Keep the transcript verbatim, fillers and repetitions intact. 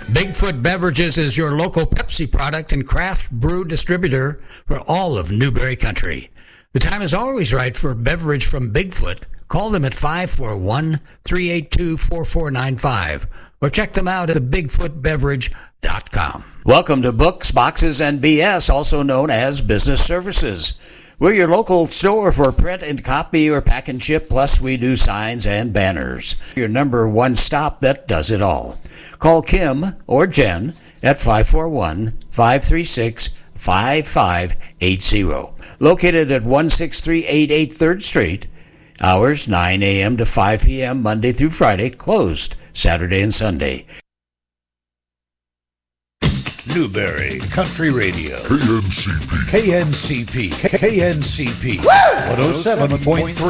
Bigfoot Beverages is your local Pepsi product and craft brew distributor for all of Newberry Country. The time is always right for a beverage from Bigfoot. Call them at five four one, three eight two, four four nine five or check them out at the bigfoot beverage dot com. Welcome to Books, Boxes, and B S, also known as Business Services. We're your local store for print and copy or pack and ship, plus we do signs and banners. Your number one stop that does it all. Call Kim or Jen at five four one, five three six, five five eight zero. Located at one six three eight eight third Street. Hours nine a.m. to five p.m. Monday through Friday. Closed Saturday and Sunday. Newberry Country Radio. K N C P. K N C P. K N C P. one oh seven point three.